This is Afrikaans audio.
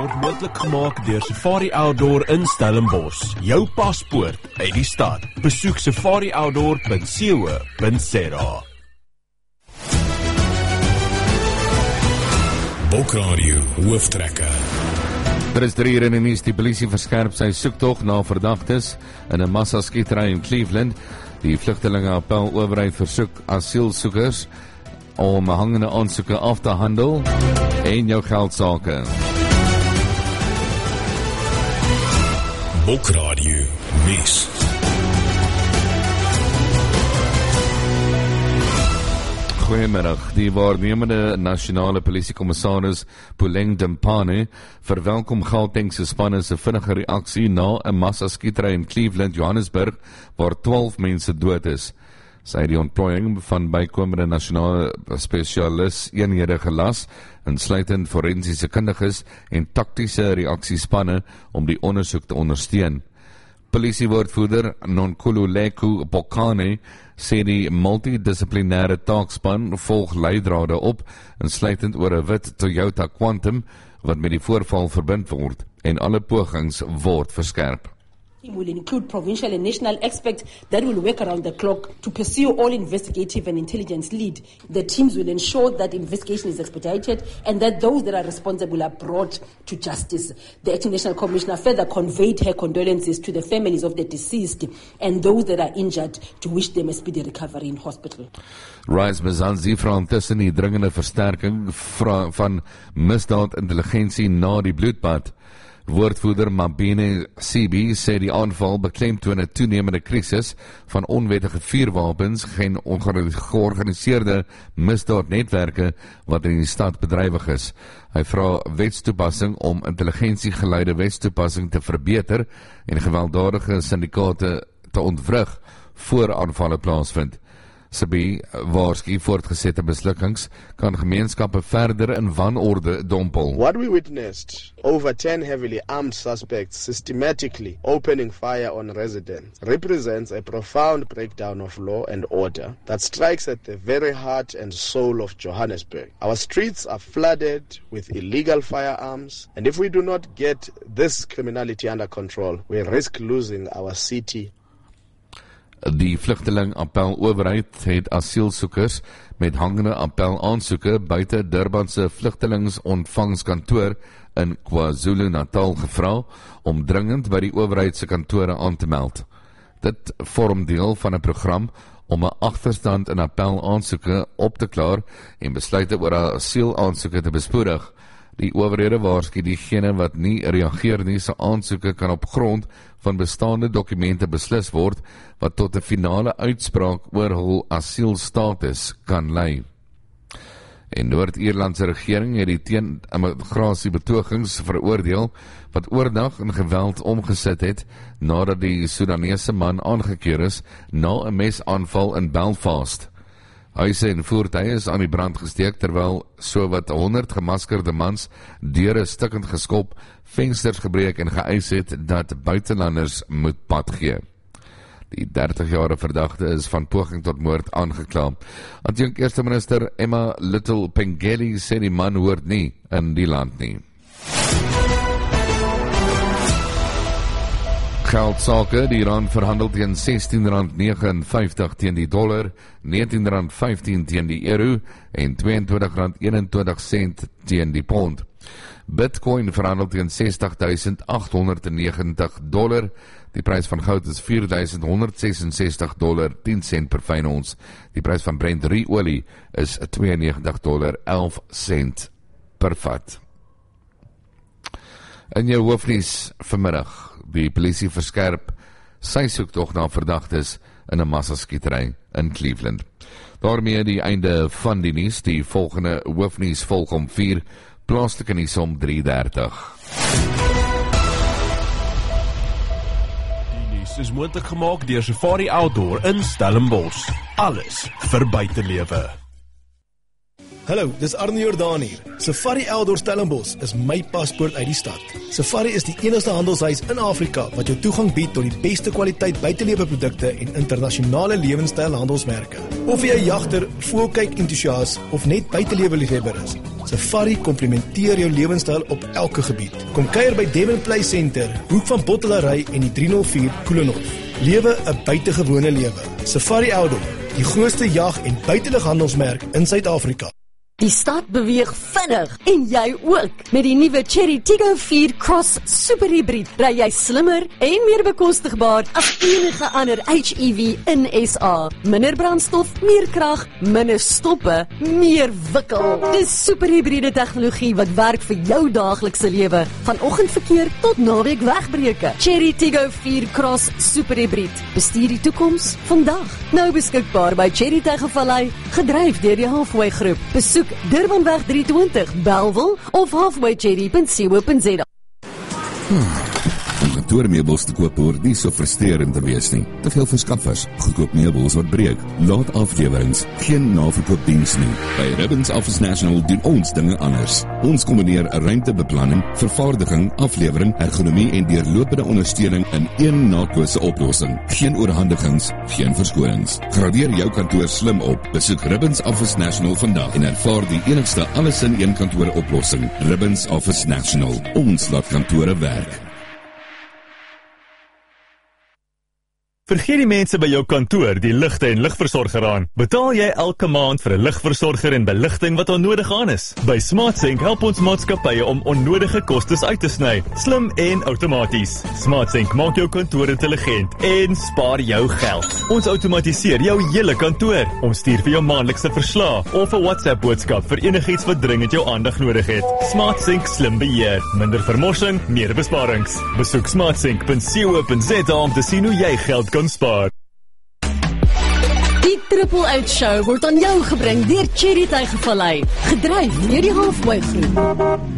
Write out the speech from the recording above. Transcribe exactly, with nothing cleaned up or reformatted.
word moontlik gemaak deur Safari Outdoor in Stellenbosch. Jou paspoort uit die stad. Besoek safari outdoor punt co punt za. Bokradio hooftrekke. Er is drie uur in die nuus. Die polisie verskerp sy soektog na verdagtes in 'n massaskietery in Cleveland. Die vlugtelinge appel owerheid versoek asielsoekers om hangende aansoeke af te handel en jou geldsake. Bokradio nuus. Goeiemiddag. Die waarnemende nasionale polisiekommissaris Puleng Dempane verwelkom Gauteng se spanne se vinnige reaksie na 'n massaskietery in Cleveland, Johannesburg, waar twaalf mense dood is. Sy het die ontplooiing van bykomende nasionale spesialis eenhede gelas, insluitend forensiese kundiges en taktiese reaksiespanne om die ondersoek te ondersteun. Polisiewoordvoerder Nonkululeko Bokane sê die multidissiplinêre taakspan volg leidrade op, insluitend oor 'n wit Toyota Quantum wat met die voorval verbind word en alle pogings word verskerp. Will include provincial and national experts that will work around the clock to pursue all investigative and intelligence lead. The teams will ensure that investigation is expedited and that those that are responsible are brought to justice. The Acting National Commissioner further conveyed her condolences to the families of the deceased and those that are injured to wish them a speedy recovery in hospital. Rise Mzansi vra intussen die dringende versterking van misdaadintelligensie na die bloedbad. Woordvoerder Mabene Sibi sê die aanval beklemtoon 'n toenemende krisis van onwettige vuurwapens en georganiseerde misdaadnetwerke wat in die stad bedrywig is. Hy vra wetstoepassing om intelligensiegeleide wetstoepassing te verbeter en gewelddadige syndikaate te ontwrig voor aanvalle plaasvind. Sibi waarsku voortgesette mislukkings kan gemeenskappe verder in wanorde dompel. What we witnessed, over ten heavily armed suspects systematically opening fire on residents, represents a profound breakdown of law and order that strikes at the very heart and soul of Johannesburg. Our streets are flooded with illegal firearms, and if we do not get this criminality under control, we risk losing our city. Die vlugteling appel owerheid het asielsoekers met hangende appel aansoeke buite Durban se vlugtelingsontvangskantoor in KwaZulu-Natal gevra om dringend by die owerheid se kantore aan te meld. Dit vorm deel van 'n program om 'n agterstand in appel aansoeke op te klaar en besluite oor asielaansoeke te bespoedig. Die owerhede waarsku diegene wat nie reageer nie, se aansoeke kan op grond van bestaande dokumente beslis word wat tot 'n finale uitspraak oor hul asielstatus kan lei. En Noord-Ierland se regering het die teen-immigrasiebetogings veroordeel wat oornag in geweld omgesit het nadat die Soedanese man aangekeer is na 'n mesaanval in Belfast. Huise en voertuie is aan die brand gesteek terwyl sowat honderd gemaskerde mans deure stukkend geskop, vensters gebreek en geëis het dat buitelanders moet pad gee. Die dertig-jarige verdagte is van poging tot moord aangekla. Adjunk Eerste Minister Emma Little Pengeli sê die man hoort nie in die land nie. Geldsake, die rand verhandel teen sestien rand negenenvyftig teen die dollar, negentien rand vyftien teen die euro en tweeëntwintig rand eenentwintig sent teen die pond. Bitcoin verhandel teen sestig duisend agt honderd negentig dollar. Die prys van goud is vier duisend honderd sesensestig dollar tien sent per fyn ons. Die prys van Brent olie is tweeënnegentig dollar elf sent per vat. In jou hoofnuus vanmiddag. Die polisie verskerp sy soektog na verdagtes in 'n massaskietery in Cleveland. Daarmee die einde van die nuus. Die volgende hoofnuus volg om vier, plaaslike nuus om drie dertig. Die nuus is moontlik gemaak deur Safari Outdoor in Stellenbosch. Alles vir buitelewe. Hallo, dis Arne Jordaan hier. Safari Outdoor Stellenbosch is my paspoort uit die stad. Safari is die enigste handelshuis in Afrika wat jou toegang bied tot die beste kwaliteit buiteleweprodukte en internasionale lewenstyl handelsmerke. Of jy 'n jagter, voelkyk entoesias of net buitelewe liefhebber is, Safari komplementeer jou lewenstyl op elke gebied. Kom kuier by Devon Play Center, hoek van Bottelarij en die drie nul vier Koelenhof. Lewe 'n buitengewone lewe. Safari Outdoor, die grootste jag- en buitelughandelsmerk in Suid-Afrika. Die stad beweeg vinnig en jy ook. Met die nuwe Chery Tiggo vier Cross Super Hybrid ry jy slimmer en meer bekostigbaar as enige ander H E V in S A. Minder brandstof, meer krag, minder stoppe, meer wikkel. Dis super hybride tegnologie wat werk vir jou daaglikse lewe, van oggendverkeer tot naweek wegbreuke. Chery Tiggo vier Cross Super Hybrid. Bestuur die toekoms vandag. Nou beskikbaar by Chery Tegevallei, gedryf deur die Halfway Groep. Besoek Durbanweg drie twintig, Bellville of halfway cherry punt co punt za. Om kantoormeubels te koop hoort nie so frustrerend te wees nie. Te veel verskaffers, goedkoop meubels wat breek, laat aflewerings, geen naverkoopdiens nie. By Ribbons Office National doen ons dinge anders. Ons kombineer 'n ruimtebeplanning, vervaardiging, aflewering, ergonomie en deurlopende ondersteuning in een naatlose oplossing. Geen oorhandigings, geen verskonings. Gradeer jou kantoor slim op. Besoek Ribbons Office National vandag en ervaar die enigste alles-in-een kantoor oplossing. Ribbons Office National. Ons laat kantore werk. Vergeet die mense by jou kantoor die ligte en ligversorger aan. Betaal jy elke maand vir 'n ligversorger en beligting wat onnodig aan is? By SmartSync help ons maatskappye om onnodige kostes uit te sny, slim en outomaties. SmartSync maak jou kantoor intelligent en spaar jou geld. Ons outomatiseer jou hele kantoor. Ons stuur vir jou maandelikse verslae of 'n WhatsApp boodskap vir enigiets wat dringend jou aandag nodig het. SmartSync slim beheer, minder vermorsing, meer besparings. Besoek smartsync punt co punt za om te sien hoe jy geld kan spaar. Die Triple Out Show word aan jou gebring deur Chery Tegevallei, gedryf deur die Halfway Groep.